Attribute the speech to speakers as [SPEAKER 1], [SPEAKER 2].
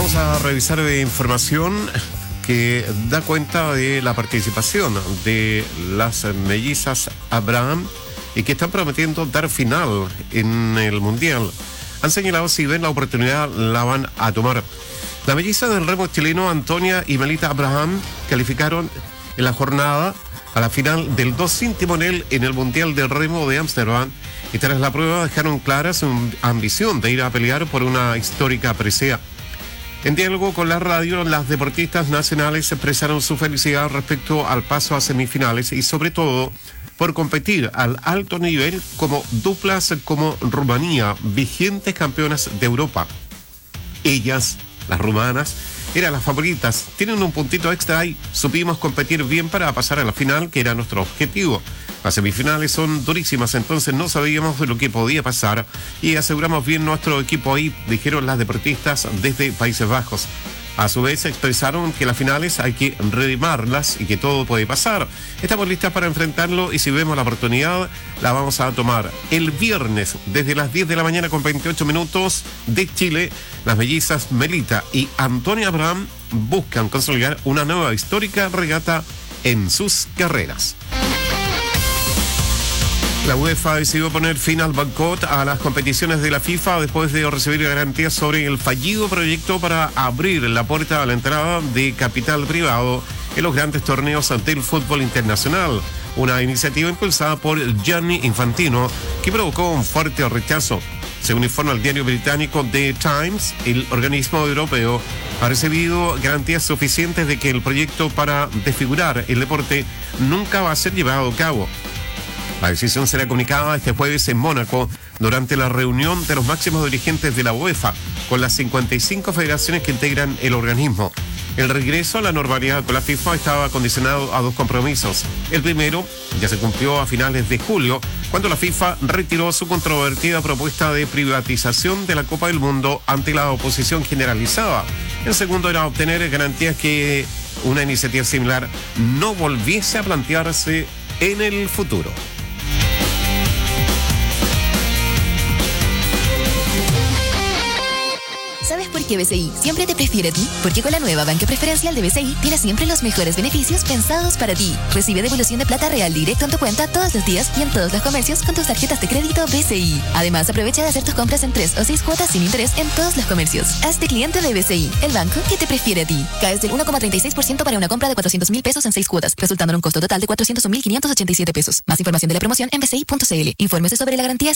[SPEAKER 1] Vamos a revisar información que da cuenta de la participación de las mellizas Abraham y que están prometiendo dar final en el Mundial. Han señalado si ven la oportunidad la van a tomar. Las mellizas del remo chileno Antonia y Melita Abraham calificaron en la jornada a la final del 2 sin timonel en el Mundial del Remo de Ámsterdam y tras la prueba dejaron clara su ambición de ir a pelear por una histórica presea. En diálogo con la radio, las deportistas nacionales expresaron su felicidad respecto al paso a semifinales y sobre todo por competir al alto nivel como duplas como Rumanía, vigentes campeonas de Europa. Ellas, las rumanas, eran las favoritas, tienen un puntito extra y supimos competir bien para pasar a la final, que era nuestro objetivo. Las semifinales son durísimas, entonces no sabíamos de lo que podía pasar y aseguramos bien nuestro equipo ahí, dijeron las deportistas desde Países Bajos. A su vez expresaron que las finales hay que redimarlas y que todo puede pasar. Estamos listas para enfrentarlo y si vemos la oportunidad la vamos a tomar. El viernes desde las 10 de la mañana con 28 minutos de Chile, las mellizas Melita y Antonia Abraham buscan consolidar una nueva histórica regata en sus carreras. La UEFA decidió poner fin al boicot a las competiciones de la FIFA después de recibir garantías sobre el fallido proyecto para abrir la puerta a la entrada de capital privado en los grandes torneos del fútbol internacional. Una iniciativa impulsada por Gianni Infantino que provocó un fuerte rechazo. Según informa el diario británico The Times, el organismo europeo ha recibido garantías suficientes de que el proyecto para desfigurar el deporte nunca va a ser llevado a cabo. La decisión será comunicada este jueves en Mónaco durante la reunión de los máximos dirigentes de la UEFA con las 55 federaciones que integran el organismo. El regreso a la normalidad con la FIFA estaba condicionado a dos compromisos. El primero ya se cumplió a finales de julio, cuando la FIFA retiró su controvertida propuesta de privatización de la Copa del Mundo ante la oposición generalizada. El segundo era obtener garantías que una iniciativa similar no volviese a plantearse en el futuro.
[SPEAKER 2] ¿Sabes por qué BCI siempre te prefiere a ti? Porque con la nueva banca preferencial de BCI tienes siempre los mejores beneficios pensados para ti. Recibe devolución de plata real directo en tu cuenta todos los días y en todos los comercios con tus tarjetas de crédito BCI. Además, aprovecha de hacer tus compras en 3 o 6 cuotas sin interés en todos los comercios. Hazte cliente de BCI, el banco que te prefiere a ti. Caes del 1,36% para una compra de 400,000 pesos en 6 cuotas, resultando en un costo total de 401,587 pesos. Más información de la promoción en bci.cl. Infórmese sobre la garantía